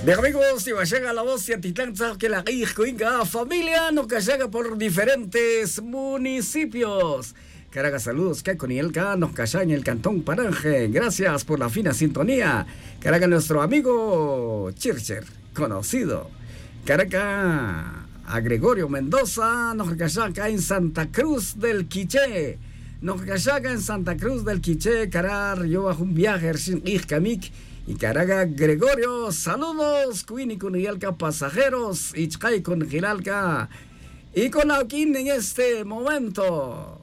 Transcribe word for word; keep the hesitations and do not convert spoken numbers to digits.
Bien amigos, si va a llegar la voz y Atitlán, que la Inca familia nos llega por diferentes municipios. Caracas, saludos, que con Ielca nos calla en el Cantón Paranje. Gracias por la fina sintonía. Caracas, nuestro amigo Chircher, conocido. Caracas, a Gregorio Mendoza, nos calla acá en Santa Cruz del Quiché. Nos calla acá en Santa Cruz del Quiché, Carar, yo bajo un viaje sin Ijkamik. Y Caraga Gregorio, saludos, Cuini con Gilalca pasajeros, Ichkai con Gilalca y con Auquín en este momento.